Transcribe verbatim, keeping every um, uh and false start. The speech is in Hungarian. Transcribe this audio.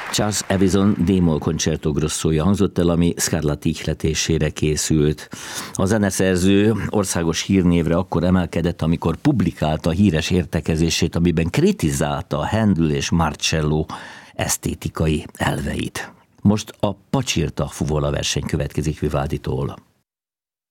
Charles Avison D-moll concerto grosszója hangzott el, ami Scarlatti ihletésére készült. A zeneszerző országos hírnévre akkor emelkedett, amikor publikálta híres értekezését, amiben kritizálta Handel és Marcello esztétikai elveit. Most a Pacsirta fuvola verseny következik Vivalditól.